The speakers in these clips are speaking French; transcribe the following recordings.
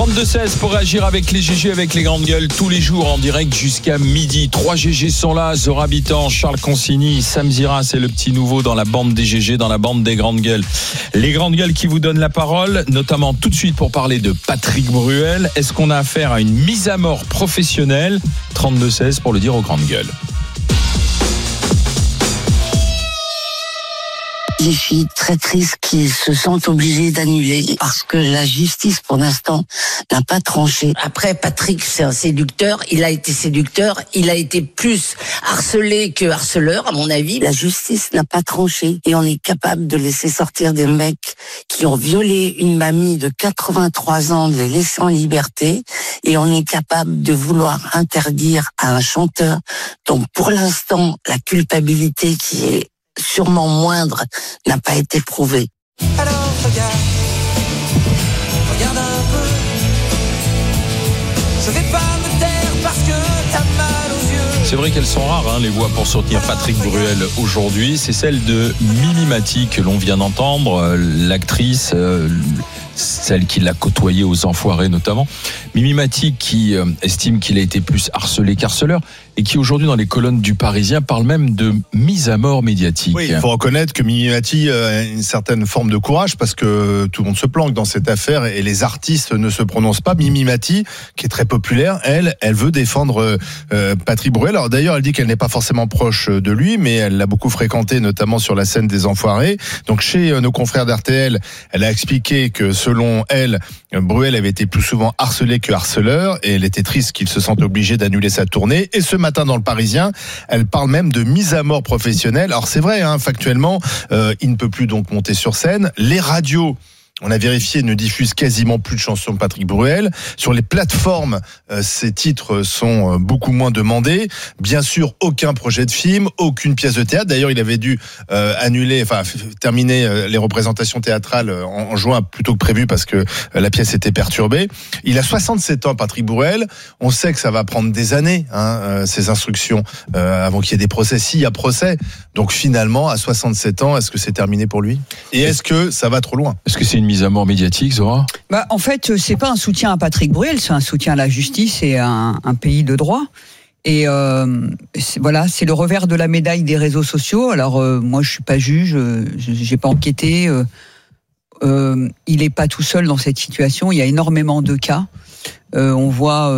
32-16 pour réagir avec les GG, avec les grandes gueules, tous les jours en direct jusqu'à midi. 3 GG sont là, Zora Habitant, Charles Consigny, Sam Zira, c'est le petit nouveau dans la bande des GG, dans la bande des grandes gueules. Les grandes gueules qui vous donnent la parole, notamment tout de suite pour parler de Patrick Bruel. Est-ce qu'on a affaire à une mise à mort professionnelle ? 32-16 pour le dire aux grandes gueules. Les filles très tristes qui se sentent obligées d'annuler parce que la justice, pour l'instant, n'a pas tranché. Après, Patrick, c'est un séducteur. Il a été séducteur. Il a été plus harcelé que harceleur, à mon avis. La justice n'a pas tranché et on est capable de laisser sortir des mecs qui ont violé une mamie de 83 ans, de les laisser en liberté, et on est capable de vouloir interdire à un chanteur. Donc, pour l'instant, la culpabilité qui est sûrement moindre, n'a pas été prouvée. Alors regarde un peu. Je vais pas me taire parce que t'as mal aux yeux. C'est vrai qu'elles sont rares, les voix pour soutenir Patrick Bruel aujourd'hui. C'est celle de Mimi Mati que l'on vient d'entendre, l'actrice, celle qui l'a côtoyé aux Enfoirés notamment. Mimi Mati qui estime qu'il a été plus harcelé qu'harceleur et qui aujourd'hui dans les colonnes du Parisien parle même de mise à mort médiatique. Oui, il faut reconnaître que Mimi Mati a une certaine forme de courage parce que tout le monde se planque dans cette affaire et les artistes ne se prononcent pas. Mimi Mati, qui est très populaire, elle veut défendre Patrick Bruel. Alors d'ailleurs, elle dit qu'elle n'est pas forcément proche de lui, mais elle l'a beaucoup fréquenté, notamment sur la scène des Enfoirés. Donc chez nos confrères d'RTL, elle a expliqué que selon elle, Bruel avait été plus souvent harcelé que harceleur et elle était triste qu'il se sente obligé d'annuler sa tournée. Et ce matin dans le Parisien, elle parle même de mise à mort professionnelle. Alors c'est vrai, factuellement, il ne peut plus donc monter sur scène. Les radios, on a vérifié, ne diffusent quasiment plus de chansons de Patrick Bruel. Sur les plateformes, ces titres sont beaucoup moins demandés. Bien sûr, aucun projet de film, aucune pièce de théâtre. D'ailleurs, il avait dû terminer les représentations théâtrales en juin plutôt que prévu parce que la pièce était perturbée. Il a 67 ans, Patrick Bruel. On sait que ça va prendre des années, ces instructions, avant qu'il y ait des procès. S'il y a procès. Donc finalement, à 67 ans, est-ce que c'est terminé pour lui ? Et est-ce que ça va trop loin ? Est-ce que c'est une mise à mort médiatique, Zora ? En fait, c'est pas un soutien à Patrick Bruel, c'est un soutien à la justice et à un pays de droit. Et c'est le revers de la médaille des réseaux sociaux. Alors moi, je suis pas juge, j'ai pas enquêté. Il est pas tout seul dans cette situation. Il y a énormément de cas. On voit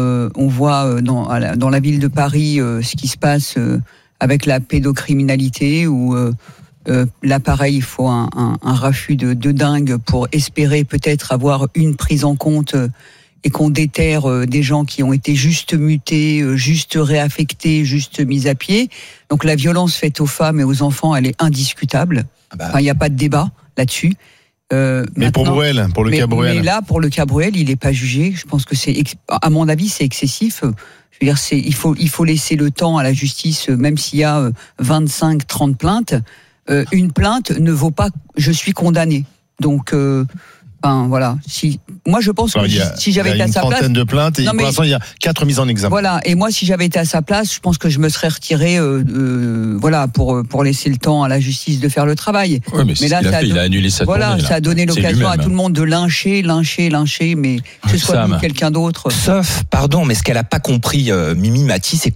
dans la ville de Paris ce qui se passe avec la pédocriminalité où là, pareil, il faut un raffut de dingue pour espérer peut-être avoir une prise en compte et qu'on déterre des gens qui ont été juste mutés, juste réaffectés, juste mis à pied. Donc la violence faite aux femmes et aux enfants, elle est indiscutable. Il n'y a pas de débat là-dessus. Mais pour Bruel, pour le cas Bruel. Mais là, pour le cas Bruel, il n'est pas jugé. Je pense que à mon avis, c'est excessif. Je veux dire, il faut laisser le temps à la justice, même s'il y a 25-30 plaintes. Une plainte ne vaut pas je suis condamné. Donc voilà, moi je pense que si j'avais été à sa place, il y a une trentaine de plaintes et pour l'instant il y a 4 mises en examen. Voilà, et moi si j'avais été à sa place, je pense que je me serais retiré pour laisser le temps à la justice de faire le travail. Ouais, mais là il a annulé sa tournée. Voilà, ça a donné l'occasion à tout le monde de lyncher, mais que ce soit lui ou quelqu'un d'autre. Sauf, pardon, mais ce qu'elle a pas compris Mimi Mati, c'est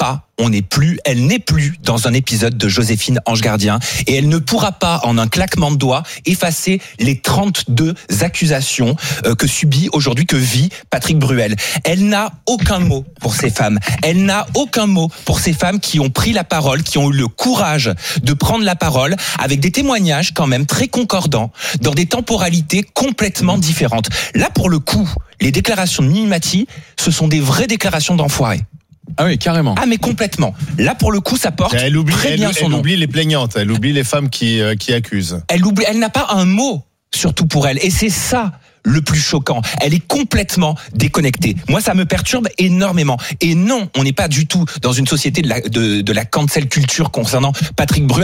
elle n'est plus dans un épisode de Joséphine Ange Gardien et elle ne pourra pas, en un claquement de doigts, effacer les 32 accusations que vit Patrick Bruel. Elle n'a aucun mot pour ces femmes. Elle n'a aucun mot pour ces femmes qui ont pris la parole, qui ont eu le courage de prendre la parole avec des témoignages quand même très concordants dans des temporalités complètement différentes. Là, pour le coup, les déclarations de Mimi Mati, ce sont des vraies déclarations d'enfoirés. Ah oui, carrément. Ah mais complètement. Là pour le coup ça porte très bien son nom. Elle oublie les plaignantes, elle oublie les femmes qui accusent. Elle n'a pas un mot surtout pour elle et c'est ça le plus choquant. Elle est complètement déconnectée. Moi ça me perturbe énormément. Et non, on n'est pas du tout dans une société de la cancel culture concernant Patrick Bruel.